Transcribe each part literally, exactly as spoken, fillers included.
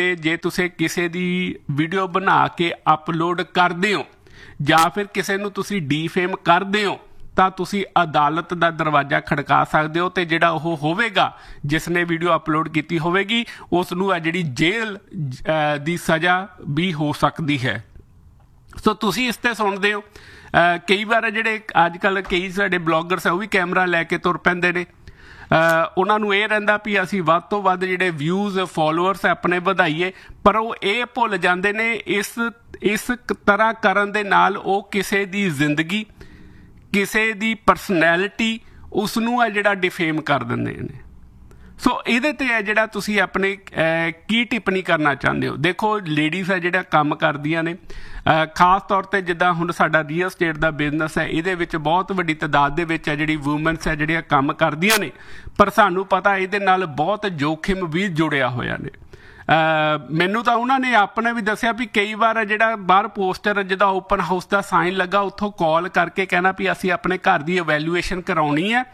जे तुसीं किसी दी वीडियो बना के अपलोड करदे हो ਜਾਂ ਫਿਰ ਕਿਸੇ ਨੂੰ ਤੁਸੀਂ ਡੀਫੇਮ ਕਰਦੇ ਹੋ ਤਾਂ ਤੁਸੀਂ ਅਦਾਲਤ ਦਾ ਦਰਵਾਜ਼ਾ ਖੜਕਾ ਸਕਦੇ ਹੋ ਤੇ ਜਿਹੜਾ ਉਹ ਹੋਵੇਗਾ ਜਿਸ ਨੇ ਵੀਡੀਓ ਅਪਲੋਡ ਕੀਤੀ ਹੋਵੇਗੀ ਉਸ ਨੂੰ ਆ ਜਿਹੜੀ ਜੇਲ੍ਹ ਦੀ ਸਜ਼ਾ ਵੀ ਹੋ ਸਕਦੀ ਹੈ। ਸੋ ਤੁਸੀਂ ਇਸ ਤੇ ਸੁਣਦੇ ਹੋ ਕਈ ਵਾਰ ਜਿਹੜੇ ਅੱਜ ਕੱਲ੍ਹ ਕਈ ਸਾਡੇ ਬਲੌਗਰਸ ਆ ਉਹ ਵੀ ਕੈਮਰਾ ਲੈ ਕੇ ਤੁਰ ਪੈਂਦੇ ਨੇ। ਉਹਨਾਂ ਨੂੰ ਇਹ ਰਹਿੰਦਾ ਵੀ ਅਸੀਂ ਵੱਧ ਤੋਂ ਵੱਧ ਜਿਹੜੇ ਵਿਊਜ਼ ਫੋਲੋਅਰਸ ਆਪਣੇ ਵਧਾਈਏ, ਪਰ ਉਹ ਇਹ ਭੁੱਲ ਜਾਂਦੇ ਨੇ ਇਸ ਇਸ ਤਰ੍ਹਾਂ ਕਰਨ ਦੇ ਨਾਲ ਉਹ ਕਿਸੇ ਦੀ ਜ਼ਿੰਦਗੀ ਕਿਸੇ ਦੀ ਪਰਸਨੈਲਿਟੀ ਉਸ ਨੂੰ ਆ ਜਿਹੜਾ ਡਿਫੇਮ ਕਰ ਦਿੰਦੇ ਨੇ। ਸੋ ਇਹਦੇ 'ਤੇ ਹੈ ਜਿਹੜਾ ਤੁਸੀਂ ਆਪਣੇ ਕੀ ਟਿੱਪਣੀ ਕਰਨਾ ਚਾਹੁੰਦੇ ਹੋ। ਦੇਖੋ ਲੇਡੀਜ਼ ਆ ਜਿਹੜਾ ਕੰਮ ਕਰਦੀਆਂ ਨੇ ਖਾਸ ਤੌਰ 'ਤੇ ਜਿੱਦਾਂ ਹੁਣ ਸਾਡਾ ਰੀਅਲ ਸਟੇਟ ਦਾ ਬਿਜ਼ਨਸ ਹੈ ਇਹਦੇ ਵਿੱਚ ਬਹੁਤ ਵੱਡੀ ਤਾਦਾਦ ਦੇ ਵਿੱਚ ਹੈ ਜਿਹੜੀ ਵੂਮਨਸ ਹੈ ਜਿਹੜੀਆਂ ਕੰਮ ਕਰਦੀਆਂ ਨੇ, ਪਰ ਸਾਨੂੰ ਪਤਾ ਇਹਦੇ ਨਾਲ ਬਹੁਤ ਜੋਖਿਮ ਵੀ ਜੁੜਿਆ ਹੋਇਆ ਨੇ। ਮੈਨੂੰ ਤਾਂ ਉਹਨਾਂ ਨੇ ਆਪਣੇ ਵੀ ਦੱਸਿਆ ਵੀ ਕਈ ਵਾਰ ਜਿਹੜਾ ਬਾਹਰ ਪੋਸਟਰ ਜਿੱਦਾਂ ਓਪਨ ਹਾਊਸ ਦਾ ਸਾਈਨ ਲੱਗਾ ਉੱਥੋਂ ਕਾਲ ਕਰਕੇ ਕਹਿਣਾ ਵੀ ਅਸੀਂ ਆਪਣੇ ਘਰ ਦੀ ਇਵੈਲੂਏਸ਼ਨ ਕਰਾਉਣੀ ਹੈ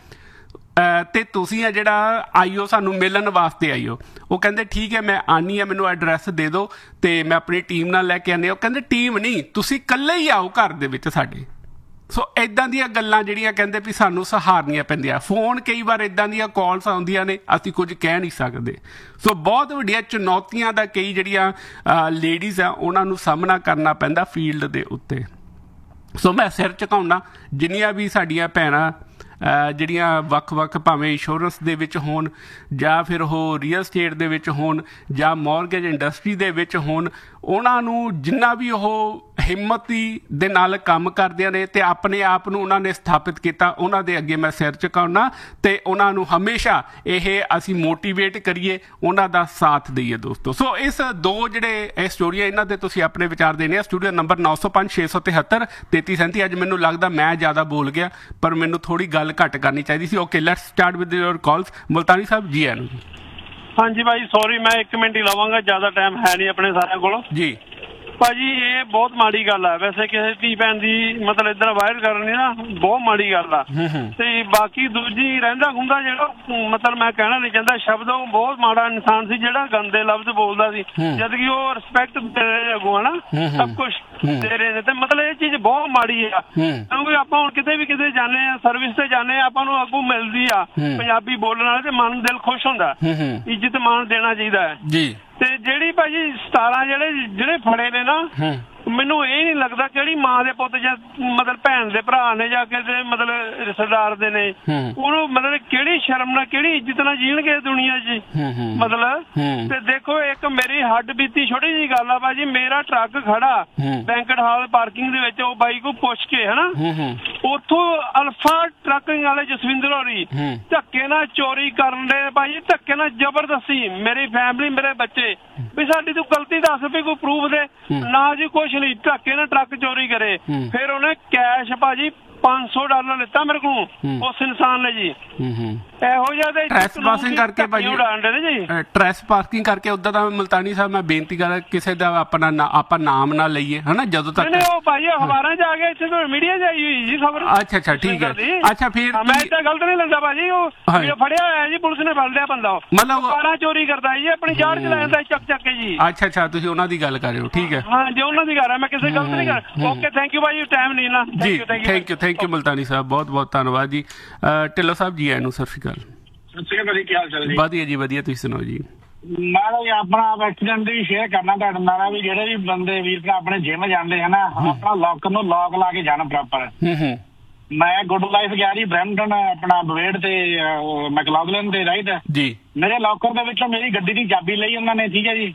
ਤੇ ਤੁਸੀਂ ਆ ਜਿਹੜਾ ਆਈਓ ਸਾਨੂੰ ਮਿਲਣ ਵਾਸਤੇ ਆਈਓ। ਉਹ ਕਹਿੰਦੇ ਠੀਕ ਹੈ ਮੈਂ ਆਉਂਦੀ ਹਾਂ, ਮੈਨੂੰ ਐਡਰੈਸ ਦੇ ਦਿਓ ਤੇ ਮੈਂ ਆਪਣੀ ਟੀਮ ਨਾਲ ਲੈ ਕੇ ਆਉਂਦੇ। ਉਹ ਕਹਿੰਦੇ ਟੀਮ ਨਹੀਂ, ਤੁਸੀਂ ਇਕੱਲੇ ਹੀ ਆਓ ਘਰ ਦੇ ਵਿੱਚ ਸਾਡੇ। ਸੋ ਇੱਦਾਂ ਦੀਆਂ ਗੱਲਾਂ ਜਿਹੜੀਆਂ ਕਹਿੰਦੇ ਵੀ ਸਾਨੂੰ ਸਹਾਰਨੀਆਂ ਪੈਂਦੀਆਂ। ਫੋਨ ਕਈ ਵਾਰ ਇੱਦਾਂ ਦੀਆਂ ਕਾਲਸ ਆਉਂਦੀਆਂ ਨੇ ਅਸੀਂ ਕੁਝ ਕਹਿ ਨਹੀਂ ਸਕਦੇ। ਸੋ ਬਹੁਤ ਵੱਡੀਆਂ ਚੁਣੌਤੀਆਂ ਦਾ ਕਈ ਜਿਹੜੀਆਂ ਲੇਡੀਜ਼ ਆ ਉਹਨਾਂ ਨੂੰ ਸਾਹਮਣਾ ਕਰਨਾ ਪੈਂਦਾ ਫੀਲਡ ਦੇ ਉੱਤੇ। ਸੋ ਮੈਂ ਸਿਰ ਝੁਕਾਉਣਾ ਜਿੰਨੀਆਂ ਵੀ ਸਾਡੀਆਂ ਭੈਣਾਂ ਜਿਹੜੀਆਂ ਵੱਖ ਵੱਖ ਭਾਵੇਂ ਇੰਸ਼ੋਰੈਂਸ ਦੇ ਵਿੱਚ ਹੋਣ ਜਾਂ ਫਿਰ ਉਹ ਰੀਅਲ ਸਟੇਟ ਦੇ ਵਿੱਚ ਹੋਣ ਜਾਂ ਮੌਰਗੇਜ ਇੰਡਸਟਰੀ ਦੇ ਵਿੱਚ ਹੋਣ, ਉਹਨਾਂ ਨੂੰ ਜਿੰਨਾ ਵੀ ਉਹ ਹਿੰਮਤੀ ਦੇ ਨਾਲ ਕੰਮ ਕਰਦਿਆਂ ਨੇ ਤੇ ਆਪਣੇ ਆਪ ਨੂੰ ਉਹਨਾਂ ਨੇ ਸਥਾਪਿਤ ਕੀਤਾ, ਉਹਨਾਂ ਦੇ ਅੱਗੇ ਮੈਂ ਸਿਰ ਝੁਕਾਉਣਾ ਤੇ ਉਹਨਾਂ ਨੂੰ ਹਮੇਸ਼ਾ ਇਹ ਅਸੀਂ ਮੋਟੀਵੇਟ ਕਰੀਏ, ਉਹਨਾਂ ਦਾ ਸਾਥ ਦਈਏ ਦੋਸਤੋ। ਸੋ ਇਸ ਦੋ ਜਿਹੜੇ ਇਹ ਸਟੋਰੀਆਂ ਇਹਨਾਂ ਦੇ ਤੁਸੀਂ ਆਪਣੇ ਵਿਚਾਰ ਦੇਣੇ ਆ। ਸਟੂਡੀਓ ਨੰਬਰ ਨੌ ਸੌ ਪੰਜ ਛੇ ਸੌ ਤਿਹੱਤਰ ਤੇਤੀ ਸੈਂਤੀ। ਅੱਜ ਮੈਨੂੰ ਲੱਗਦਾ ਮੈਂ ਜ਼ਿਆਦਾ ਬੋਲ ਗਿਆ ਪਰ ਮੈਨੂੰ ਥੋੜ੍ਹੀ ਗੱਲ ਘੱਟ ਕਰਨੀ ਚਾਹੀਦੀ ਸੀ। Okay let's start with your ਕਾਲਸ। ਮੁਲਤਾਨੀ ਸਾਹਿਬ ਜੀ ਆਇਆਂ ਨੂੰ। ਹਾਂਜੀ ਭਾਈ ਸੌਰੀ ਮੈਂ ਇੱਕ ਮਿੰਟ ਹੀ ਲਵਾਂਗਾ, ਜ਼ਿਆਦਾ ਟਾਈਮ ਹੈ ਨਹੀਂ ਆਪਣੇ ਸਾਰਿਆਂ ਕੋਲ ਜੀ। ਭਾਜੀ ਇਹ ਬਹੁਤ ਮਾੜੀ ਗੱਲ ਆ ਵੈਸੇ ਕਿਸੇ ਧੀ ਭੈਣ ਦੀ ਮਤਲਬ ਇੱਧਰ ਵਾਇਰਲ ਕਰਨੀ ਨਾ ਬਹੁਤ ਮਾੜੀ ਗੱਲ ਆ। ਤੇ ਬਾਕੀ ਦੂਜੀ ਰਹਿੰਦਾ ਖੁੰਦਾ ਜਿਹੜਾ ਮਤਲਬ ਮੈਂ ਕਹਿਣਾ ਨਹੀਂ ਚਾਹੁੰਦਾ ਸ਼ਬਦ, ਉਹ ਬਹੁਤ ਮਾੜਾ ਇਨਸਾਨ ਸੀ ਜਿਹੜਾ ਗੰਦੇ ਲਫ਼ਜ਼ ਬੋਲਦਾ ਸੀ, ਜਦ ਕਿ ਉਹ ਰਿਸਪੈਕਟ ਦੇ ਰਹੇ ਅੱਗੋਂ ਹਨਾ ਸਭ ਕੁਛ ਦੇ ਰਹੇ ਨੇ। ਤੇ ਮਤਲਬ ਇਹ ਚੀਜ਼ ਬਹੁਤ ਮਾੜੀ ਆ ਕਿਉਂਕਿ ਆਪਾਂ ਹੁਣ ਕਿਤੇ ਵੀ ਕਿਤੇ ਜਾਂਦੇ ਆ ਸਰਵਿਸ ਤੇ ਜਾਂਦੇ ਆ ਆਪਾਂ ਨੂੰ ਅੱਗੋਂ ਮਿਲਦੀ ਆ ਪੰਜਾਬੀ ਬੋਲਣ ਵਾਲੇ ਤੇ ਮਨ ਦਿਲ ਖੁਸ਼ ਹੁੰਦਾ, ਇੱਜ਼ਤ ਮਾਣ ਦੇਣਾ ਚਾਹੀਦਾ ਹੈ ਜੀ। ਤੇ ਜਿਹੜੀ ਭਾਜੀ ਸਤਾਰਾਂ ਜਿਹੜੇ ਜਿਹੜੇ ਫੜੇ ਨੇ ਨਾ ਮੈਨੂੰ ਇਹ ਨਹੀਂ ਲੱਗਦਾ ਕਿਹੜੀ ਮਾਂ ਦੇ ਪੁੱਤ ਜਾਂ ਮਤਲਬ ਭੈਣ ਦੇ ਭਰਾ ਨੇ ਜਾਂ ਕਿਸੇ ਮਤਲਬ ਰਿਸ਼ਤੇਦਾਰ ਦੇ ਨੇ ਉਹਨੂੰ ਮਤਲਬ ਕਿਹੜੀ ਸ਼ਰਮ ਨਾਲ ਕਿਹੜੀ ਇੱਜ਼ਤ ਨਾਲ ਜੀਣਗੇ ਦੁਨੀਆ 'ਚ ਮਤਲਬ। ਤੇ ਦੇਖੋ ਇੱਕ ਮੇਰੀ ਹੱਡ ਬੀਤੀ ਛੋਟੀ ਜਿਹੀ ਗੱਲ ਆ ਭਾਜੀ, ਮੇਰਾ ਟਰੱਕ ਖੜਾ ਬੈਂਕਟ ਹਾਲ ਪਾਰਕਿੰਗ ਦੇ ਵਿੱਚ, ਉਹ ਬਾਈ ਕੋ ਪੁੱਛ ਕੇ ਹਨਾ ਉੱਥੋਂ ਅਲਫਾ ਟਰੱਕਿੰਗ ਵਾਲੇ ਜਸਵਿੰਦਰ ਹੋਰੀ ਧੱਕੇ ਨਾਲ ਚੋਰੀ ਕਰਨ ਦੇ ਭਾਜੀ, ਧੱਕੇ ਨਾਲ ਜ਼ਬਰਦਸਤੀ ਮੇਰੀ ਫੈਮਿਲੀ ਮੇਰੇ ਬੱਚੇ ਵੀ ਸਾਡੀ ਤੂੰ ਗਲਤੀ ਦੱਸ ਵੀ ਕੋਈ ਪ੍ਰੂਫ ਦੇ ਨਾ ਜੀ ਕੁਛ ਨਹੀਂ, ਧੱਕੇ ਨਾਲ ਟਰੱਕ ਚੋਰੀ ਕਰੇ। ਫਿਰ ਉਹਨੇ ਕੈਸ਼ ਭਾਜੀ ਪੰਜ ਸੌ ਡਾਲਰ ਲਿੱਤਾ ਮੇਰੇ ਕੋਲ ਉਸ ਇਨਸਾਨ ਨੇ ਜੀ। ਇਹੋ ਜਿਹਾ ਟ੍ਰੈਸ ਪਾਸਿੰਗ ਕਰਕੇ ਭਾਜੀ ਟ੍ਰੈਸ ਪਾਸਿੰਗ ਕਰਕੇ ਉਦਾਂ ਤਾਂ ਮੁਲਤਾਨੀ ਸਾਹਿਬ ਮੈਂ ਬੇਨਤੀ ਕਰਾਂ ਕਿਸੇ ਦਾ ਆਪਣਾ ਆਪਾਂ ਨਾਮ ਨਾ ਲਈਏ ਹਨਾ ਜਦੋਂ ਤੱਕ ਉਹ ਭਾਜੀ ਅਖਬਾਰਾਂ 'ਚ ਆ ਗਿਆ ਇੱਥੇ ਤਾਂ ਮੀਡੀਆ 'ਚ ਆਈ ਹੋਈ ਜੀ ਖਬਰ। ਅੱਛਾ ਅੱਛਾ ਠੀਕ ਹੈ। ਅੱਛਾ ਫਿਰ ਮੈਂ ਤਾਂ ਗਲਤ ਨਹੀਂ ਲੈਂਦਾ ਭਾਜੀ, ਉਹ ਫੜਿਆ ਹੋਇਆ ਜੀ ਪੁਲਿਸ ਨੇ ਫੜ ਲਿਆ ਬੰਦਾ, ਉਹ ਮਤਲਬ ਕਾਰਾਂ ਚੋਰੀ ਕਰਦਾ ਜੀ ਆਪਣੀ ਜਾੜ 'ਚ ਲੈ ਜਾਂਦਾ ਚੱਕ ਚੱਕ ਕੇ ਜੀ। ਅੱਛਾ ਅੱਛਾ ਤੁਸੀਂ ਉਹਨਾਂ ਦੀ ਗੱਲ ਕਰ ਰਹੇ ਹੋ ਠੀਕ ਹੈ। ਹਾਂ ਜੀ ਉਹਨਾਂ ਦੀ ਗੱਲ ਹੈ, ਮੈਂ ਕਿਸੇ ਗਲਤ ਨਹੀਂ ਕਰ। ਓਕੇ ਥੈਂਕ ਯੂ ਭਾਜੀ, ਟਾਈਮ ਨਹੀਂ ਨਾ ਜੀ। Thank you thank you Multani ਸਾਹਿਬ, ਬਹੁਤ ਬਹੁਤ ਧੰਨਵਾਦ ਜੀ। ਢਿੱਲੋਂ ਸਾਹਿਬ ਜੀ ਆਇਆਂ ਨੂੰ ਸਤਿ ਸ਼੍ਰੀ ਅਕਾਲ। ਸਤਿ ਸ਼੍ਰੀ ਅਕਾਲ, ਕੀ ਹਾਲ ਚਾਲ ਜੀ? ਵਧੀਆ ਜੀ ਵਧੀਆ, ਤੁਸੀਂ ਸੁਣਾਓ ਜੀ। ਮੈਂ ਤਾਂ ਆਪਣਾ ਐਕਸੀਡੈਂਟ ਵੀ ਸ਼ੇਅਰ ਕਰਨਾ ਤੁਹਾਡੇ ਨਾਲ ਵੀ ਜਿਹੜੇ ਵੀ ਬੰਦੇ ਵੀਰ ਆਪਣੇ ਜਿਮ ਜਾਂਦੇ ਹੈ ਨਾ ਆਪਣਾ ਲੋਕਰ ਨੂੰ ਲੌਕ ਲਾ ਕੇ ਜਾਣ ਪ੍ਰੋਪਰ। ਮੈਂ ਗੁੱਡ ਲਾਈਫ ਗਿਆ ਜੀ ਬਰੈਂਪਟਨ ਆਪਣਾ ਬਵੇੜ ਤੇ ਮੈਕਲੌਗਲਨ ਤੇ ਰਾਈਟ ਜੀ। ਮੇਰੇ ਲੋਕਰ ਦੇ ਵਿੱਚੋਂ ਮੇਰੀ ਗੱਡੀ ਦੀ ਚਾਬੀ ਲਈ ਉਹਨਾਂ ਨੇ ਠੀਕ ਹੈ ਜੀ।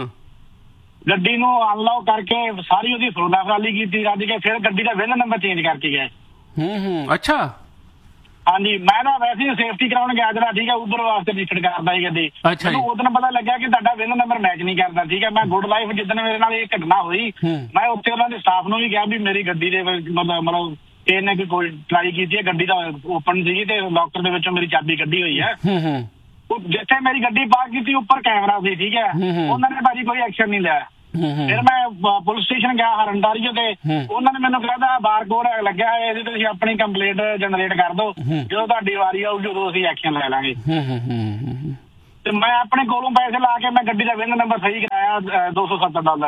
ਗੱਡੀ ਨੂੰ ਅਨਲੌਕ ਕਰਕੇ ਸਾਰੀ ਉਹਦੀ ਫਰੋਲਾ ਫਰਾਲੀ ਕੀਤੀ ਰੱਜ ਕੇ ਫਿਰ ਗੱਡੀ ਦਾ ਵਿਨ ਨੰਬਰ ਚੇਂਜ ਕਰਕੇ ਗਏ। ਅੱਛਾ ਹਾਂਜੀ ਮੈਂ ਨਾ ਵੈਸੇ ਹੀ ਸੇਫਟੀ ਕਰਾਉਣ ਗਿਆ ਜਿਹੜਾ ਠੀਕ ਹੈ ਉਬਰ ਵਾਸਤੇ ਰਜਿਸਟਰ ਕਰਦਾ ਸੀ ਗੱਡੀ। ਮੈਨੂੰ ਉਦੋਂ ਪਤਾ ਲੱਗਿਆ ਕਿ ਤੁਹਾਡਾ ਵਿਨ ਨੰਬਰ ਮੈਚ ਨਹੀਂ ਕਰਦਾ ਠੀਕ ਹੈ। ਮੈਂ ਗੁੱਡ ਲਾਈਫ ਜਿੱਦਣ ਮੇਰੇ ਨਾਲ ਇਹ ਘਟਨਾ ਹੋਈ ਮੈਂ ਉੱਥੇ ਉਹਨਾਂ ਦੇ ਸਟਾਫ ਨੂੰ ਵੀ ਕਿਹਾ ਵੀ ਮੇਰੀ ਗੱਡੀ ਦੇ ਮਤਲਬ ਮਤਲਬ ਇਹਨੇ ਵੀ ਕੋਈ ਟਰਾਈ ਕੀਤੀ ਹੈ, ਗੱਡੀ ਦਾ ਓਪਨ ਸੀਗੀ ਤੇ ਲੋਕਰ ਦੇ ਵਿੱਚੋਂ ਮੇਰੀ ਚਾਬੀ ਕੱਢੀ ਹੋਈ ਹੈ। ਜਿੱਥੇ ਮੇਰੀ ਗੱਡੀ ਪਾਰਕ ਕੀਤੀ ਉੱਪਰ ਕੈਮਰਾ ਸੀ ਠੀਕ ਹੈ, ਉਹਨਾਂ ਨੇ ਭਾਜੀ ਕੋਈ ਐਕਸ਼ਨ ਨਹੀਂ ਲਿਆ। ਫਿਰ ਮੈਂ ਪੁਲਿਸ ਸਟੇਸ਼ਨ ਗਿਆ ਹਰਨਦਾਰੀਓ ਤੇ, ਉਹਨਾਂ ਨੇ ਮੈਨੂੰ ਕਹਿੰਦਾ ਬਾਰ ਕੋਡ ਲੱਗਿਆ ਹੋਇਆ ਇਹਦੇ ਤੇ ਤੁਸੀਂ ਆਪਣੀ ਕੰਪਲੇਂਟ ਜਨਰੇਟ ਕਰ ਦਿਓ, ਜਦੋਂ ਤੁਹਾਡੀ ਵਾਰੀ ਆਊ ਉਦੋਂ ਅਸੀਂ ਐਕਸ਼ਨ ਲੈ ਲਾਂਗੇ। ਤੇ ਮੈਂ ਆਪਣੇ ਕੋਲੋਂ ਪੈਸੇ ਲਾ ਕੇ ਮੈਂ ਗੱਡੀ ਦਾ ਵਿੰਨ ਨੰਬਰ ਸਹੀ ਕਰਾਇਆ ਦੋ ਸੌ ਸੱਤਰ ਡਾਲਰ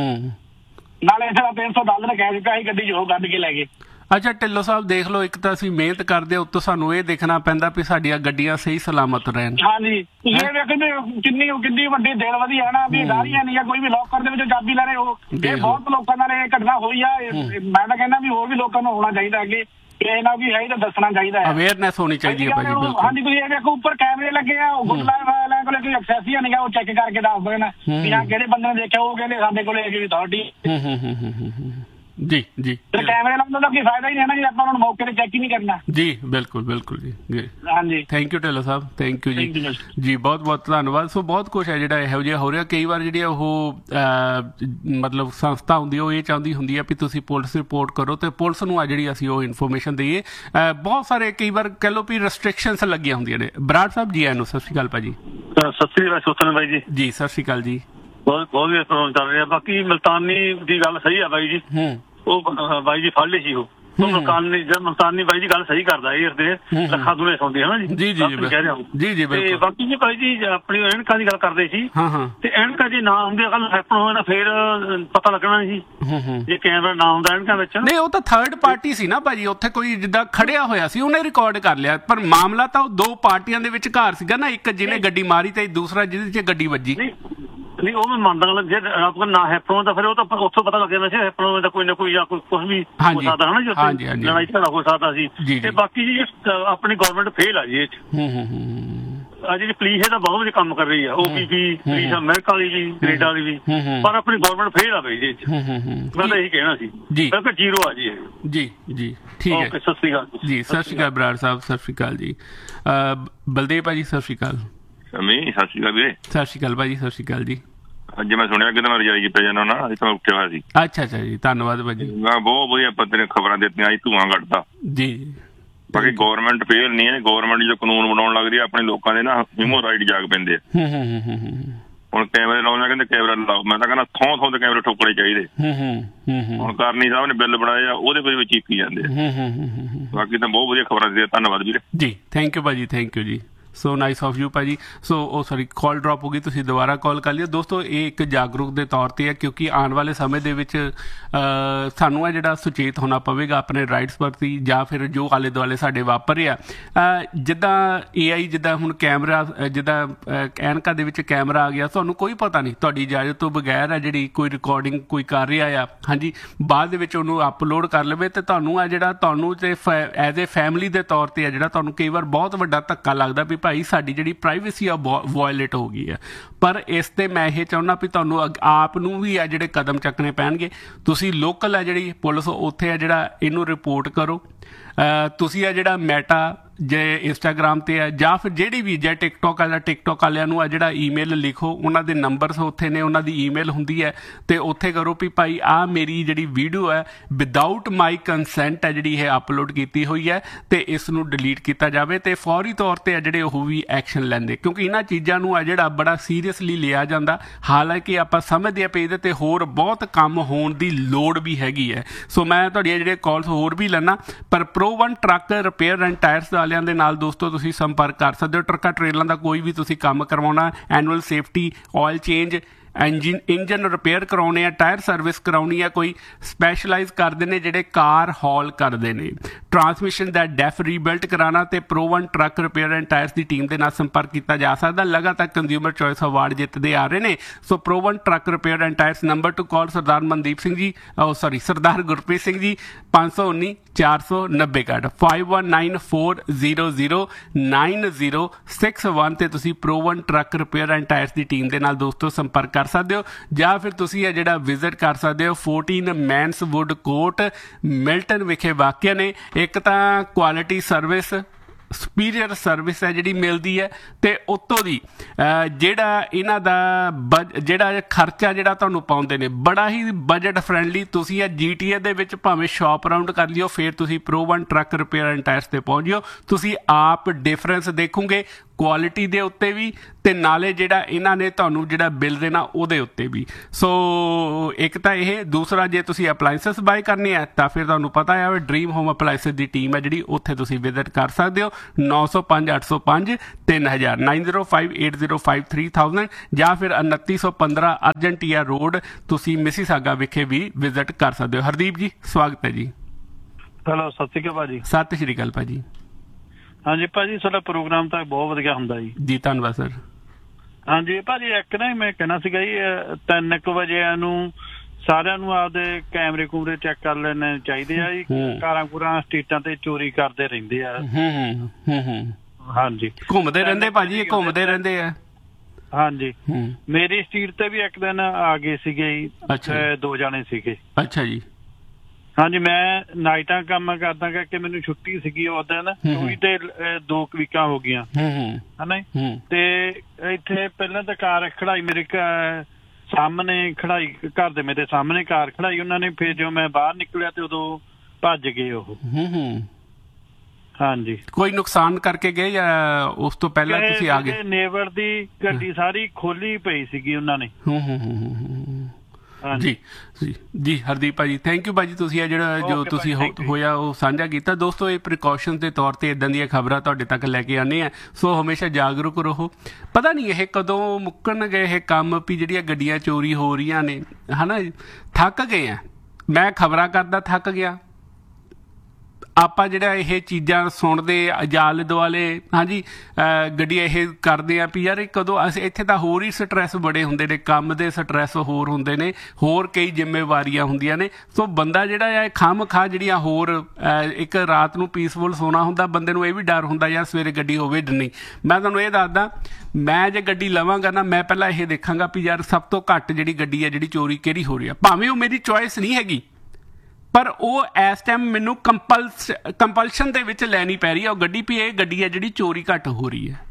ਨਾਲੇ ਇੱਥੇ ਦਾ ਤਿੰਨ ਸੌ ਡਾਲਰ ਕਹਿ ਦਿੱਤਾ ਸੀ ਗੱਡੀ ਜੋ ਕੱਢ ਕੇ ਲੈ ਗਏ। ਅੱਛਾ ਢਿੱਲੋਂ ਸਾਹਿਬ ਦੇਖ ਲਓ, ਇੱਕ ਤਾਂ ਅਸੀਂ ਮਿਹਨਤ ਕਰਦੇ ਹਾਂ, ਉੱਤੋਂ ਸਾਨੂੰ ਇਹ ਦੇਖਣਾ ਪੈਂਦਾ ਵੀ ਸਾਡੀਆਂ ਗੱਡੀਆਂ ਸਹੀ ਸਲਾਮਤ ਰਹਿਣ। ਹਾਂਜੀ ਤੁਸੀਂ ਇਹ ਵੇਖੋ ਵੀ ਕਿੰਨੀ ਕਿੰਨੀ ਵੱਡੀ ਦਿਲ ਵਧੀ ਹੈ ਨਾ ਵੀ ਗਾੜੀਆਂ ਨਹੀਂ ਆ ਕੋਈ ਵੀ ਲੋਕਰ ਦੇ ਵਿੱਚ ਚਾਬੀ ਲੈ ਰਹੇ ਹੋ। ਇਹ ਬਹੁਤ ਲੋਕਾਂ ਨਾਲ ਇਹ ਘਟਨਾ ਹੋਈ ਆ। ਮੈਂ ਤਾਂ ਕਹਿੰਦਾ ਵੀ ਹੋਰ ਵੀ ਲੋਕਾਂ ਨੂੰ ਹੋਣਾ ਚਾਹੀਦਾ ਅੱਗੇ ਇਹਨਾਂ ਵੀ ਹੈ ਤਾਂ ਦੱਸਣਾ ਚਾਹੀਦਾ ਹੈ, ਅਵੇਅਰਨੈਸ ਹੋਣੀ ਚਾਹੀਦੀ ਹੈ ਭਾਜੀ। ਹਾਂਜੀ ਤੁਸੀਂ ਇਹ ਵੇਖੋ ਉੱਪਰ ਕੈਮਰੇ ਲੱਗੇ ਆ, ਗੁੱਡ ਲਾਈਫ ਵਾਲਿਆਂ ਕੋਲ ਕੋਈ ਐਕਸੈਸ ਹੀ ਨਹੀਂ ਗਾ, ਉਹ ਚੈੱਕ ਕਰਕੇ ਦੱਸ ਦੇਣ ਵੀ ਹਾਂ ਕਿਹੜੇ ਬੰਦੇ ਨੇ ਦੇਖਿਆ। ਉਹ ਕਹਿੰਦੇ ਸਾਡੇ ਕੋਲ ਇਹ ਅਥਾਰਟੀ ਜੀ ਜੀ ਕੈਮਰੇ ਲਾਉਣ ਦਾ ਕੋਈ ਫਾਇਦਾ ਹੀ ਨਹੀਂ ਹੈ ਨਾ ਜੀ, ਆਪਾਂ ਹੁਣ ਮੌਕੇ ਤੇ ਚੈੱਕ ਹੀ ਨਹੀਂ ਕਰਨਾ। ਜੀ ਬਿਲਕੁਲ ਬਿਲਕੁਲ ਜੀ ਜੀ ਹਾਂਜੀ thank you Dhillon Sahib, thank you ਜੀ ਜੀ ਬਹੁਤ ਬਹੁਤ ਧੰਨਵਾਦ। ਸੋ ਬਹੁਤ ਕੁਛ ਹੈ ਜਿਹੜਾ ਇਹੋ ਜਿਹਾ ਹੋ ਰਿਹਾ। ਕਈ ਵਾਰ ਜਿਹੜੀ ਉਹ ਮਤਲਬ ਸੰਸਥਾ ਹੁੰਦੀ ਉਹ ਇਹ ਚਾਹੁੰਦੀ ਹੁੰਦੀ ਹੈ ਵੀ ਤੁਸੀਂ ਪੁਲਿਸ ਰਿਪੋਰਟ ਕਰੋ ਤੇ ਪੁਲਿਸ ਨੂੰ ਆ ਜਿਹੜੀ ਅਸੀਂ ਉਹ ਇਨਫੋਰਮੇਸ਼ਨ ਦੇਈਏ। ਬਹੁਤ ਸਾਰੇ ਕਈ ਵਾਰ ਕਹਿ ਲਓ ਵੀ ਰੈਸਟ੍ਰਿਕਸ਼ਨਸ ਲੱਗੀਆਂ ਹੁੰਦੀਆਂ ਨੇ। ਬਰਾੜ ਸਾਹਿਬ ਜੀ ਆਇਆਂ ਨੂੰ ਸਤਿ ਸ਼੍ਰੀ ਅਕਾਲ ਭਾਜੀ। ਸਤਿ ਸ਼੍ਰੀ ਅਕਾਲ ਬਾਈ ਜੀ। ਜੀ ਸਤਿ ਸ਼੍ਰੀ ਅਕਾਲ ਜੀ। ਬਹੁਤ ਬਹੁਤ ਵਧੀਆ ਪ੍ਰੋਗਰਾਮ ਚੱਲ ਰਿਹਾ। ਬਾਕੀ ਮੁਲਤਾਨੀ ਦੀ ਗੱਲ ਸਹੀ ਆ ਬਾਈ ਜੀ, ਉਹ ਬਾਈ ਜੀ ਫੜ ਲਈ ਸੀ ਉਹ ਮੁਲਤਾਨੀ ਮੁਲਤਾਨੀ ਬਾਈ ਜੀ ਗੱਲ ਸਹੀ ਕਰਦਾ ਇਹ ਦੇ ਲੱਖਾਂ ਦੁਨੇ ਸੁਣਦੇ ਹਨਾ ਜੀ। ਜੀ ਜੀ ਕਹਿ ਰਿਹਾ ਜੀ ਜੀ ਬਿਲਕੁਲ। ਬਾਕੀ ਜੀ ਬਾਈ ਜੀ ਆਪਣੀ ਐਨਕਾਂ ਦੀ ਗੱਲ ਕਰਦੇ ਸੀ ਤੇ ਐਨਕਾਂ ਜੇ ਨਾ ਹੁੰਦੇ ਕੱਲ ਹੈਪਨ ਹੋਇਆ ਨਾ ਫੇਰ ਪਤਾ ਲੱਗਣਾ ਸੀ ਜੇ ਕੈਮਰਾ ਨਾ ਹੁੰਦਾ ਐਨਕਾਂ ਵਿੱਚ। ਨਹੀਂ ਉਹ ਤਾਂ ਥਰਡ ਪਾਰਟੀ ਸੀ ਨਾ ਭਾਜੀ, ਉੱਥੇ ਕੋਈ ਜਿੱਦਾਂ ਖੜਿਆ ਹੋਇਆ ਸੀ ਉਹਨੇ ਰਿਕਾਰਡ ਕਰ ਲਿਆ, ਪਰ ਮਾਮਲਾ ਤਾਂ ਉਹ ਦੋ ਪਾਰਟੀਆਂ ਦੇ ਵਿਚਕਾਰ ਸੀਗਾ ਨਾ, ਇੱਕ ਜਿਹਨੇ ਗੱਡੀ ਮਾਰੀ ਤੇ ਦੂਸਰਾ ਜਿਹਦੇ 'ਚ ਗੱਡੀ ਵੱਜੀ। ਨਹੀਂ ਉਹ ਮੈਂ ਮੰਨਦਾ ਜੇ ਰੱਬ ਨਾ ਹੈਪਨ ਤਾਂ ਫਿਰ ਉਹ ਤਾਂ ਉੱਥੋਂ ਪਤਾ ਲੱਗ ਜਾਂਦਾ ਸੀ ਹੈਪਨ ਦਾ ਕੋਈ ਨਾ ਕੋਈ ਜਾਂ ਕੁਛ ਵੀ ਹੋ ਸਕਦਾ ਹੈ ਨਾ ਜੀ, ਲੜਾਈ ਝਗੜਾ ਹੋ ਸਕਦਾ ਸੀ। ਤੇ ਬਾਕੀ ਜੀ ਆਪਣੀ ਗਵਰਨਮੈਂਟ ਫੇਲ ਆ ਜੀ ਇਹ 'ਚ। ਆ ਜਿਹੜੀ ਪੁਲਿਸ ਇਹ ਤਾਂ ਬਹੁਤ ਵਧੀਆ ਕੰਮ ਕਰ ਰਹੀ ਆ, ਉਹ ਵੀ ਪੁਲਿਸ ਅਮਰੀਕਾ ਵਾਲੀ ਵੀ ਕੈਨੇਡਾ ਵਾਲੀ ਵੀ, ਪਰ ਆਪਣੀ ਗਵਰਨਮੈਂਟ ਫੇਲ ਆ ਬਈ ਜੀ। ਮੈਂ ਤਾਂ ਇਹੀ ਕਹਿਣਾ ਸੀ ਬਿਲਕੁਲ ਜ਼ੀਰੋ ਆ ਜੀ ਇਹ। ਜੀ ਜੀ ਠੀਕ ਹੈ ਸਤਿ ਸ਼੍ਰੀ ਅਕਾਲ ਜੀ। ਸਤਿ ਸ਼੍ਰੀ ਅਕਾਲ ਬਰਾੜ ਸਾਹਿਬ, ਸਤਿ ਸ਼੍ਰੀ ਅਕਾਲ ਜੀ। ਬਲਦੇਵ ਭਾਜੀ ਸਤਿ ਸ਼੍ਰੀ ਅਕਾਲ। ਸਤਿ ਸ਼੍ਰੀ ਅਕਾਲ ਵੀਰੇ। ਸਤਿ ਸ਼੍ਰੀ ਅਕਾਲ ਭਾਜੀ। ਸਤਿ ਸ਼੍ਰੀ ਅਕਾਲ ਜੀ। ਅੱਜ ਮੈਂ ਸੁਣਿਆ ਕਿ ਮੈਂ ਰਜਾਈ ਪੈ ਜਾਣਾ ਨਾ, ਅੱਜ ਤਾਂ ਉੱਠਿਆ ਹੋਇਆ ਸੀ। ਅੱਛਾ ਅੱਛਾ ਜੀ ਧੰਨਵਾਦ ਭਾਜੀ। ਮੈਂ ਬਹੁਤ ਵਧੀਆ ਆਪਾਂ ਤੇਰੇ ਖਬਰਾਂ ਦਿੱਤੀਆਂ, ਅੱਜ ਧੂਆਂ ਕੱਢਦਾ ਜੀ। ਬਾਕੀ ਗੌਰਮੈਂਟ ਫੇਲ ਨਹੀਂ ਹੈ, ਗੌਰਮੈਂਟ ਜੋ ਕਾਨੂੰਨ ਬਣਾਉਣ ਲੱਗ ਰਹੀ ਹੈ ਆਪਣੇ ਲੋਕਾਂ ਦੇ ਨਾ ਹਿਊਮਨ ਰਾਈਟ ਜਾਗ ਪੈਂਦੇ ਆ। ਹੁਣ ਕੈਮਰੇ ਲਾਉਣਾ ਕਹਿੰਦੇ ਕੈਮਰਾ ਲਾਓ, ਮੈਂ ਤਾਂ ਕਹਿੰਦਾ ਥੋਂ ਥੋਂ ਤੇ ਕੈਮਰੇ ਠੋਕਣੇ ਚਾਹੀਦੇ। ਹੁਣ ਕਰਨੀ ਸਾਹਿਬ ਨੇ ਬਿੱਲ ਬਣਾਏ ਆ ਉਹਦੇ ਵਿੱਚ ਚੀਕੀ ਜਾਂਦੇ ਆ। ਬਾਕੀ ਤਾਂ ਬਹੁਤ ਵਧੀਆ ਖਬਰਾਂ ਦਿੱਤੀਆਂ, ਧੰਨਵਾਦ ਵੀਰੇ ਜੀ। ਥੈਂਕ ਯੂ ਭਾਜੀ, ਥੈਂਕ ਯੂ ਜੀ। ਸੋ ਨਾਈਸ ਆਫ ਯੂ ਭਾਜੀ। ਸੋ ਉਹ ਸੌਰੀ ਕਾਲ ਡਰੋਪ ਹੋ ਗਈ, ਤੁਸੀਂ ਦੁਬਾਰਾ ਕਾਲ ਕਰ ਲਿਓ। ਦੋਸਤੋ ਇਹ ਇੱਕ ਜਾਗਰੂਕ ਦੇ ਤੌਰ 'ਤੇ ਹੈ ਕਿਉਂਕਿ ਆਉਣ ਵਾਲੇ ਸਮੇਂ ਦੇ ਵਿੱਚ ਸਾਨੂੰ ਆ ਜਿਹੜਾ ਸੁਚੇਤ ਹੋਣਾ ਪਵੇਗਾ ਆਪਣੇ ਰਾਈਟਸ ਪ੍ਰਤੀ ਜਾਂ ਫਿਰ ਜੋ ਆਲੇ ਦੁਆਲੇ ਸਾਡੇ ਵਾਪਰ ਰਿਹਾ। ਜਿੱਦਾਂ ਏ ਆਈ ਜਿੱਦਾਂ ਹੁਣ ਕੈਮਰਾ ਜਿੱਦਾਂ ਐਨਕਾਂ ਦੇ ਵਿੱਚ ਕੈਮਰਾ ਆ ਗਿਆ, ਤੁਹਾਨੂੰ ਕੋਈ ਪਤਾ ਨਹੀਂ ਤੁਹਾਡੀ ਇਜਾਜ਼ਤ ਤੋਂ ਬਗੈਰ ਆ ਜਿਹੜੀ ਕੋਈ ਰਿਕਾਰਡਿੰਗ ਕੋਈ ਕਰ ਰਿਹਾ ਆ, ਹਾਂਜੀ ਬਾਅਦ ਦੇ ਵਿੱਚ ਉਹਨੂੰ ਅਪਲੋਡ ਕਰ ਲਵੇ ਤੇ ਤੁਹਾਨੂੰ ਆ ਜਿਹੜਾ ਤੁਹਾਨੂੰ ਤੇ ਐਜ਼ ਏ ਫੈਮਿਲੀ ਦੇ ਤੌਰ 'ਤੇ ਆ ਜਿਹੜਾ ਤੁਹਾਨੂੰ ਕਈ ਵਾਰ ਬਹੁਤ ਵੱਡਾ ਧੱਕਾ ਲੱਗਦਾ ਵੀ ਭਾਈ ਸਾਡੀ ਜਿਹੜੀ ਪ੍ਰਾਈਵੇਸੀ ਆ ਵਾਇਲੇਟ ਹੋ ਗਈ ਹੈ। ਪਰ ਇਸ ਤੇ ਮੈਂ ਇਹ ਚਾਹੁੰਦਾ ਵੀ ਤੁਹਾਨੂੰ ਆਪ ਨੂੰ ਵੀ ਆ ਜਿਹੜੇ ਕਦਮ ਚੱਕਣੇ ਪੈਣਗੇ। ਤੁਸੀਂ ਲੋਕਲ ਆ ਜਿਹੜੀ ਪੁਲਿਸ ਉੱਥੇ ਆ ਜਿਹੜਾ ਇਹਨੂੰ ਰਿਪੋਰਟ ਕਰੋ। ਤੁਸੀਂ ਆ ਜਿਹੜਾ ਮੈਟਾ ਜੇ ਇੰਸਟਾਗ੍ਰਾਮ 'ਤੇ ਹੈ ਜਾਂ ਫਿਰ ਜਿਹੜੀ ਵੀ ਜੇ ਟਿਕਟੋਕ ਆ ਟਿਕਟੋਕ ਵਾਲਿਆਂ ਨੂੰ ਆ ਜਿਹੜਾ ਈਮੇਲ ਲਿਖੋ, ਉਹਨਾਂ ਦੇ ਨੰਬਰਸ ਉੱਥੇ ਨੇ, ਉਹਨਾਂ ਦੀ ਈਮੇਲ ਹੁੰਦੀ ਹੈ ਅਤੇ ਉੱਥੇ ਕਰੋ ਵੀ ਭਾਈ ਆਹ ਮੇਰੀ ਜਿਹੜੀ ਵੀਡੀਓ ਹੈ ਵਿਦਾਊਟ ਮਾਈ ਕੰਸੈਂਟ ਹੈ ਜਿਹੜੀ ਇਹ ਅਪਲੋਡ ਕੀਤੀ ਹੋਈ ਹੈ ਅਤੇ ਇਸ ਨੂੰ ਡਿਲੀਟ ਕੀਤਾ ਜਾਵੇ ਅਤੇ ਫੌਰੀ ਤੌਰ 'ਤੇ ਆ ਜਿਹੜੇ ਉਹ ਵੀ ਐਕਸ਼ਨ ਲੈਂਦੇ ਕਿਉਂਕਿ ਇਹਨਾਂ ਚੀਜ਼ਾਂ ਨੂੰ ਆ ਜਿਹੜਾ ਬੜਾ ਸੀਰੀਅਸਲੀ ਲਿਆ ਜਾਂਦਾ। ਹਾਲਾਂਕਿ ਆਪਾਂ ਸਮਝਦੇ ਹਾਂ ਵੀ ਇਹਦੇ 'ਤੇ ਹੋਰ ਬਹੁਤ ਕੰਮ ਹੋਣ ਦੀ ਲੋੜ ਵੀ ਹੈਗੀ ਹੈ। ਸੋ ਮੈਂ ਤੁਹਾਡੀਆਂ ਜਿਹੜੇ ਕਾਲਸ ਹੋਰ ਵੀ ਲੈਣਾ, ਪਰ pro one truck repair and tyres ਵਾਲਿਆਂ ਦੇ ਨਾਲ ਦੋਸਤੋ ਤੁਸੀਂ ਸੰਪਰਕ ਕਰ ਸਕਦੇ ਹੋ। ਟਰੱਕਾਂ ਟਰੇਲਾਂ ਦਾ ਕੋਈ ਵੀ ਤੁਸੀਂ ਕੰਮ ਕਰਵਾਉਣਾ, annual safety, oil change, engine engine repair ਕਰਾਉਣੇ ਆ, ਟਾਇਰ ਸਰਵਿਸ ਕਰਾਉਣੀ ਆ, ਕੋਈ ਸਪੈਸ਼ਲਾਈਜ਼ ਕਰਦੇ ਨੇ ਜਿਹੜੇ ਕਾਰ ਹੌਲ ਕਰਦੇ ਨੇ, ਟਰਾਂਸਮਿਸ਼ਨ ਦਾ ਡੈਫ ਰੀਬਿਲਟ ਕਰਾਉਣਾ ਤੇ pro one truck repair and tyres the team ਦੇ ਨਾਲ ਸੰਪਰਕ ਕੀਤਾ ਜਾ ਸਕਦਾ। ਲਗਾਤਾਰ ਕੰਜ਼ਿਊਮਰ ਚੋਇਸ ਅਵਾਰਡ ਜਿੱਤਦੇ ਆ ਰਹੇ ਨੇ। ਸੋ pro one truck repair and tyres number two call Sardar Mandeep Singh ji sorry Sardar Gurpreet Singh ji ਪੰਜ ਸੌ ਉੱਨੀ ਚਾਰ ਸੌ ਨੱਬੇ card five one nine four zero zero nine zero six one ਤੇ ਤੁਸੀਂ pro one truck repair and tyres the team ਦੇ ਨਾਲ ਦੋਸਤੋ ਸੰਪਰਕ ਕਰ ਸਕਦੇ ਹੋ ਜਾਂ ਫਿਰ ਤੁਸੀਂ ਇਹ ਜਿਹੜਾ ਵਿਜ਼ਿਟ ਕਰ ਸਕਦੇ ਹੋ fourteen men's wood court Milton ਵਿਖੇ ਵਾਕਿਆ ਨੇ। ਇੱਕ ਤਾਂ ਕੁਆਲਿਟੀ ਸਰਵਿਸ ਸੁਪੀਰੀਅਰ ਸਰਵਿਸ ਹੈ ਜਿਹੜੀ ਮਿਲਦੀ ਹੈ ਅਤੇ ਉੱਤੋਂ ਦੀ ਜਿਹੜਾ ਇਹਨਾਂ ਦਾ ਬਜ ਜਿਹੜਾ ਖਰਚਾ ਜਿਹੜਾ ਤੁਹਾਨੂੰ ਪਾਉਂਦੇ ਨੇ ਬੜਾ ਹੀ ਬਜਟ ਫਰੈਂਡਲੀ। ਤੁਸੀਂ ਇਹ ਜੀ ਟੀ ਏ ਦੇ ਵਿੱਚ ਭਾਵੇਂ ਸ਼ੋਪ ਰਾਊਂਡ ਕਰ ਲਿਓ, ਫਿਰ ਤੁਸੀਂ pro one truck repair and tyres 'ਤੇ ਪਹੁੰਚ ਜਿਓ, ਤੁਸੀਂ ਆਪ ਡਿਫਰੈਂਸ ਦੇਖੋਗੇ। ਕੁਆਲਿਟੀ ਦੇ ਉੱਤੇ ਵੀ ਤੇ ਨਾਲੇ ਜਿਹੜਾ ਇਹਨਾਂ ਨੇ ਤੁਹਾਨੂੰ ਜਿਹੜਾ ਬਿੱਲ ਦੇਣਾ ਉਹਦੇ ਉੱਤੇ ਵੀ। ਸੋ ਇੱਕ ਤਾਂ ਇਹ, ਦੂਸਰਾ ਜੇ ਤੁਸੀਂ ਅਪਲਾਈਐਂਸਸ ਬਾਏ ਕਰਨੇ ਆ ਤਾਂ ਫਿਰ ਤੁਹਾਨੂੰ ਪਤਾ ਆ ਡ੍ਰੀਮ ਹੋਮ ਅਪਲਾਈਐਂਸਸ ਦੀ ਟੀਮ ਹੈ ਜਿਹੜੀ, ਉੱਥੇ ਤੁਸੀਂ ਵਿਜ਼ਿਟ ਕਰ ਸਕਦੇ ਹੋ। ਨੌ ਸੌ ਪੰਜ ਅੱਠ ਸੌ ਪੰਜ ਤਿੰਨ ਹਜ਼ਾਰ nine zero five eight zero five three thousand ਜਾਂ ਫਿਰ ਉਨੱਤੀ ਸੌ ਪੰਦਰਾਂ ਅਰਜੈਂਟੀਆ ਰੋਡ ਤੁਸੀਂ ਮਿਸੀਸਾਗਾ ਵਿਖੇ ਵੀ ਵਿਜ਼ਿਟ ਕਰ ਸਕਦੇ ਹੋ। ਹਰਦੀਪ ਜੀ ਸਵਾਗਤ ਹੈ ਜੀ। ਹੈਲੋ, ਸਤਿ ਸ਼੍ਰੀ ਅਕਾਲ ਭਾਜੀ। ਸਤਿ ਸ਼੍ਰੀ ਅਕਾਲ ਭਾਜੀ। ਹਾਂਜੀ ਭਾਜੀ, ਸਾਡਾ ਪ੍ਰੋਗਰਾਮ ਤਾਂ ਬਹੁਤ ਵਧੀਆ ਹੁੰਦਾ ਜੀ। ਜੀ ਧੰਨਵਾਦ ਸਰ। ਹਾਂਜੀ ਭਾਜੀ, ਇੱਕ ਨਾ ਮੈਂ ਕਹਿਣਾ ਸੀਗਾ ਜੀ, ਤਿੰਨ ਕੁ ਵਜੇ ਨੂੰ ਸਾਰਿਆਂ ਨੂੰ ਆਪਦੇ ਕੈਮਰੇ ਕੂਮਰੇ ਚੈੱਕ ਕਰ ਲੈਣੇ ਚਾਹੀਦੇ ਆ ਜੀ। ਕਾਰਾਂ ਕੂਰਾਂ ਸਟਰੀਟਾਂ ਤੇ ਚੋਰੀ ਕਰਦੇ ਰਹਿੰਦੇ ਆ। ਹਾਂਜੀ, ਘੁੰਮਦੇ ਰਹਿੰਦੇ ਭਾਜੀ, ਇਹ ਘੁੰਮਦੇ ਰਹਿੰਦੇ ਆ। ਹਾਂਜੀ, ਮੇਰੀ ਸਟਰੀਟ ਤੇ ਵੀ ਇੱਕ ਦਿਨ ਆ ਗਏ ਸੀਗੇ ਜੀ, ਦੋ ਜਾਣੇ ਸੀਗੇ। ਅੱਛਾ ਜੀ। ਹਾਂਜੀ, ਮੈਂ ਨਾਈਟਾਂ ਕੰਮ ਕਰਦਾ ਕਰਕੇ ਮੈਨੂੰ ਛੁੱਟੀ ਸੀਗੀ ਉਸ ਦਿਨ, ਕੋਈ ਤੇ ਦੋ ਕੁ ਵੀਕਾਂ ਹੋ ਗਈਆਂ ਹਨਾ। ਤੇ ਇੱਥੇ ਪਹਿਲਾਂ ਤਾਂ ਕਾਰ ਖੜਾਈ ਮੇਰੇ ਸਾਹਮਣੇ ਖੜਾਈ, ਘਰ ਦੇ ਮੇਰੇ ਸਾਹਮਣੇ ਕਾਰ ਖੜਾਈ ਉਹਨਾਂ ਨੇ। ਫਿਰ ਜਦੋਂ ਮੈਂ ਬਾਹਰ ਨਿਕਲਿਆ ਤੇ ਉਦੋਂ ਭੱਜ ਗਏ ਉਹ। ਹਾਂਜੀ, ਕੋਈ ਨੁਕਸਾਨ ਕਰਕੇ ਗਏ ਜਾਂ ਉਸ ਤੋਂ ਪਹਿਲਾਂ ਤੁਸੀਂ ਆ ਗਏ? ਨੇਬਰ ਦੀ ਗੱਡੀ ਸਾਰੀ ਖੋਲੀ ਪਈ ਸੀਗੀ ਉਹਨਾਂ ਨੇ। ਜੀ ਜੀ ਜੀ ਹਰਦੀਪ ਭਾਜੀ, ਥੈਂਕ ਯੂ ਭਾਜੀ, ਤੁਸੀਂ ਇਹ ਜਿਹੜਾ ਜੋ ਤੁਸੀਂ ਹੋਇਆ ਉਹ ਸਾਂਝਾ ਕੀਤਾ। ਦੋਸਤੋ, ਇਹ ਪ੍ਰੀਕਾਸ਼ਨ ਦੇ ਤੌਰ ਤੇ ਇਦਾਂ ਦੀਆਂ ਖਬਰਾਂ ਤੁਹਾਡੇ ਤੱਕ ਲੈ ਕੇ ਆਉਂਦੇ ਆ, ਸੋ ਹਮੇਸ਼ਾ ਜਾਗਰੂਕ ਰਹੋ। ਪਤਾ ਨਹੀਂ ਇਹ ਕਦੋਂ ਮੁੱਕਣਗੇ ਇਹ ਕੰਮ ਵੀ ਜਿਹੜੀਆਂ ਗੱਡੀਆਂ ਚੋਰੀ ਹੋ ਰਹੀਆਂ ਨੇ, ਹਨਾ। ਥੱਕ ਗਏ ਆ, ਮੈਂ ਖਬਰਾਂ ਕਰਦਾ ਥੱਕ ਗਿਆ। ਆਪਾਂ ਜਿਹੜਾ ਇਹ ਚੀਜ਼ਾਂ ਸੁਣਦੇ ਆਲੇ ਦੁਆਲੇ, ਹਾਂਜੀ ਗੱਡੀ ਇਹ ਕਰਦੇ ਆ ਵੀ ਯਾਰ ਇਹ ਕਦੋਂ, ਅਸੀਂ ਇੱਥੇ ਤਾਂ ਹੋਰ ਹੀ ਸਟਰੈਸ ਬੜੇ ਹੁੰਦੇ ਨੇ, ਕੰਮ ਦੇ ਸਟਰੈਸ ਹੋਰ ਹੁੰਦੇ ਨੇ, ਹੋਰ ਕਈ ਜ਼ਿੰਮੇਵਾਰੀਆਂ ਹੁੰਦੀਆਂ ਨੇ। ਸੋ ਬੰਦਾ ਜਿਹੜਾ ਆ ਖਾਮ ਖਾ ਜਿਹੜੀਆਂ ਹੋਰ, ਇੱਕ ਰਾਤ ਨੂੰ ਪੀਸਫੁਲ ਸੋਣਾ ਹੁੰਦਾ ਬੰਦੇ ਨੂੰ, ਇਹ ਵੀ ਡਰ ਹੁੰਦਾ ਯਾਰ ਸਵੇਰੇ ਗੱਡੀ ਹੋਵੇ ਨਹੀਂ। ਮੈਂ ਤੁਹਾਨੂੰ ਇਹ ਦੱਸਦਾ, ਮੈਂ ਜੇ ਗੱਡੀ ਲਵਾਂਗਾ ਨਾ, ਮੈਂ ਪਹਿਲਾਂ ਇਹ ਦੇਖਾਂਗਾ ਵੀ ਯਾਰ ਸਭ ਤੋਂ ਘੱਟ ਜਿਹੜੀ ਗੱਡੀ ਹੈ ਜਿਹੜੀ ਚੋਰੀ ਕਿਹੜੀ ਹੋ ਰਹੀ ਆ। ਭਾਵੇਂ ਉਹ ਮੇਰੀ ਚੋਇਸ ਨਹੀਂ ਹੈਗੀ, ਪਰ ਉਹ ਇਸ ਟਾਈਮ ਮੈਨੂੰ ਕੰਪਲਸ ਕੰਪਲਸ਼ਨ ਦੇ ਵਿੱਚ ਲੈਣੀ ਪੈ ਰਹੀ ਹੈ ਉਹ ਗੱਡੀ, ਵੀ ਇਹ ਗੱਡੀ ਹੈ ਜਿਹੜੀ ਚੋਰੀ ਘੱਟ ਹੋ ਰਹੀ ਹੈ।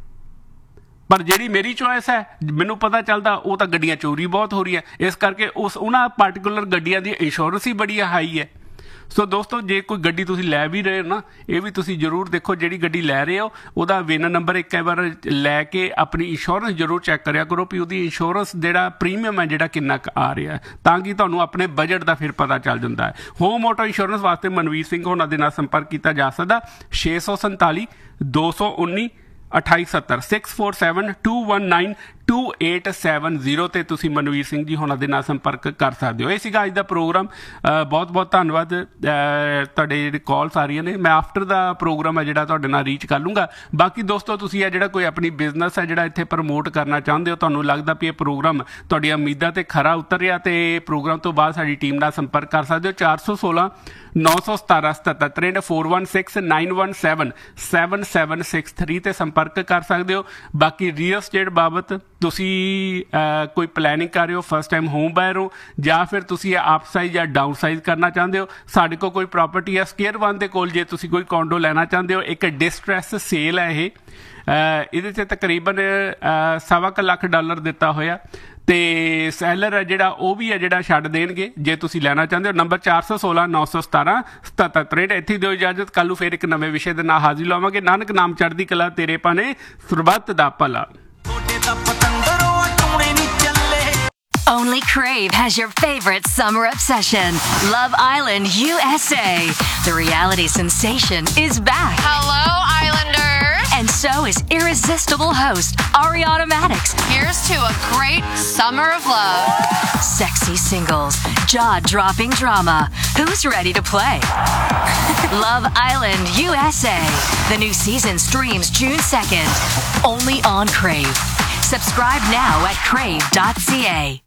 ਪਰ ਜਿਹੜੀ ਮੇਰੀ ਚੋਇਸ ਹੈ, ਮੈਨੂੰ ਪਤਾ ਚੱਲਦਾ ਉਹ ਤਾਂ ਗੱਡੀਆਂ ਚੋਰੀ ਬਹੁਤ ਹੋ ਰਹੀ ਹੈ। ਇਸ ਕਰਕੇ ਉਸ ਉਹਨਾਂ ਪਾਰਟੀਕੂਲਰ ਗੱਡੀਆਂ ਦੀ ਇੰਸ਼ੋਰੈਂਸ ਹੀ ਬੜੀ ਹਾਈ ਹੈ। ਸੋ ਦੋਸਤੋ, ਜੇ ਕੋਈ ਗੱਡੀ ਤੁਸੀਂ ਲੈ ਵੀ ਰਹੇ ਹੋ ਨਾ, ਇਹ ਵੀ ਤੁਸੀਂ ਜ਼ਰੂਰ ਦੇਖੋ ਜਿਹੜੀ ਗੱਡੀ ਲੈ ਰਹੇ ਹੋ ਉਹਦਾ ਵਿਨ ਨੰਬਰ ਇੱਕ ਵਾਰ ਲੈ ਕੇ ਆਪਣੀ ਇੰਸ਼ੋਰੈਂਸ ਜ਼ਰੂਰ ਚੈੱਕ ਕਰਿਆ ਕਰੋ ਵੀ ਉਹਦੀ ਇੰਸ਼ੋਰੈਂਸ ਜਿਹੜਾ ਪ੍ਰੀਮੀਅਮ ਹੈ ਜਿਹੜਾ ਕਿੰਨਾ ਕੁ ਆ ਰਿਹਾ, ਤਾਂ ਕਿ ਤੁਹਾਨੂੰ ਆਪਣੇ ਬਜਟ ਦਾ ਫਿਰ ਪਤਾ ਚੱਲ ਜਾਂਦਾ ਹੈ। ਹੋਮ ਆਟੋ ਇੰਸ਼ੋਰੈਂਸ ਵਾਸਤੇ ਮਨਵੀਰ ਸਿੰਘ ਹੋਣਾ ਦੇ ਨਾਲ ਸੰਪਰਕ ਕੀਤਾ ਜਾ ਸਕਦਾ, ਛੇ ਸੌ ਸੰਤਾਲੀ ਦੋ ਸੌ ਉੱਨੀ ਅਠਾਈ ਸੱਤਰ six four seven to one nine to eight seven zero ਤੇ ਤੁਸੀਂ ਮਨਵੀਰ ਸਿੰਘ ਜੀ ਹੋਣਾ ਦੇ ਨਾਲ ਸੰਪਰਕ ਕਰ ਸਕਦੇ ਹੋ। ਇਹ ਸੀਗਾ ਅੱਜ ਦਾ ਪ੍ਰੋਗਰਾਮ। ਬਹੁਤ ਬਹੁਤ ਧੰਨਵਾਦ ਤੁਹਾਡੇ ਜਿਹੜੇ ਕਾਲਸ ਆ ਰਹੀਆਂ ਨੇ। ਮੈਂ ਆਫਟਰ ਦਾ ਪ੍ਰੋਗਰਾਮ ਹੈ ਜਿਹੜਾ ਤੁਹਾਡੇ ਨਾਲ ਰੀਚ ਕਰ ਲੂੰਗਾ। ਬਾਕੀ ਦੋਸਤੋ, ਤੁਸੀਂ ਇਹ ਜਿਹੜਾ ਕੋਈ ਆਪਣੀ ਬਿਜ਼ਨਸ ਹੈ ਜਿਹੜਾ ਇੱਥੇ ਪ੍ਰਮੋਟ ਕਰਨਾ ਚਾਹੁੰਦੇ ਹੋ, ਤੁਹਾਨੂੰ ਲੱਗਦਾ ਵੀ ਇਹ ਪ੍ਰੋਗਰਾਮ ਤੁਹਾਡੀਆਂ ਉਮੀਦਾਂ ਤੇ ਖਰਾ ਉਤਰ ਰਿਹਾ, ਤੇ ਪ੍ਰੋਗਰਾਮ ਤੋਂ ਬਾਅਦ ਸਾਡੀ ਟੀਮ ਨਾਲ ਸੰਪਰਕ ਕਰ ਸਕਦੇ ਹੋ। ਚਾਰ ਸੌ ਸੋਲਾਂ ਨੌ ਸੌ ਸਤਾਰਾਂ ਸਤੱਤਰ ਤ੍ਰੇਹਠ four one six nine one seven seven seven six three ਤੇ ਸੰਪਰਕ ਕਰ ਸਕਦੇ ਹੋ। ਬਾਕੀ ਰੀਅਲ ਸਟੇਟ ਬਾਬਤ ਤੁਸੀਂ ਕੋਈ ਪਲੈਨਿੰਗ ਕਰ ਰਹੇ ਹੋ, ਫਸਟ ਟਾਈਮ ਹੋਮ ਬਾਇਰ ਹੋ, ਜਾਂ ਫਿਰ ਤੁਸੀਂ ਅਪ ਸਾਈਜ਼ ਜਾਂ ਡਾਊਨ ਸਾਈਜ਼ ਕਰਨਾ ਚਾਹੁੰਦੇ ਹੋ, ਸਾਡੇ ਕੋਲ ਕੋਈ ਪ੍ਰਾਪਰਟੀ ਹੈ ਸਕੇਅਰ ਵਨ ਦੇ ਕੋਲ। ਜੇ ਤੁਸੀਂ ਕੋਈ ਕੌਂਡੋ ਲੈਣਾ ਚਾਹੁੰਦੇ ਹੋ, ਇੱਕ ਡਿਸਟ੍ਰੈਸ ਸੇਲ ਹੈ ਇਹ, ਇਹਦੇ 'ਚ ਤਕਰੀਬਨ ਸਵਾ ਕੁ ਲੱਖ ਡਾਲਰ ਦਿੱਤਾ ਹੋਇਆ, ਤੇ ਸੈਲਰ ਹੈ ਜਿਹੜਾ ਉਹ ਵੀ ਹੈ ਜਿਹੜਾ ਛੱਡ ਦੇਣਗੇ ਜੇ ਤੁਸੀਂ ਲੈਣਾ ਚਾਹੁੰਦੇ ਹੋ। ਨੰਬਰ ਚਾਰ ਸੌ ਸੋਲਾਂ ਨੌ ਸੌ ਸਤਾਰਾਂ ਸਤੱਤਰ ਤ੍ਰੇਹਠ। ਇੱਥੇ ਦਿਓ ਇਜਾਜ਼ਤ, ਕੱਲ੍ਹ ਨੂੰ ਫਿਰ ਇੱਕ ਨਵੇਂ ਵਿਸ਼ੇ ਦੇ ਨਾਲ ਹਾਜ਼ਰ ਲਵਾਂਗੇ। ਨਾਨਕ ਨਾਮ ਚੜ੍ਹਦੀ ਕਲਾ, ਤੇਰੇ ਪਾਣੇ ਸਰਬੱਤ ਦਾ ਭਲਾ। Only Crave has your favorite summer obsession, Love Island U S A. The reality sensation is back. Hello, Islanders. And so is irresistible host Ariana Madix. Here's to a great summer of love. Sexy singles, jaw-dropping drama. Who's ready to play? Love Island U S A. The new season streams June second, only on Crave. Subscribe now at crave dot c a.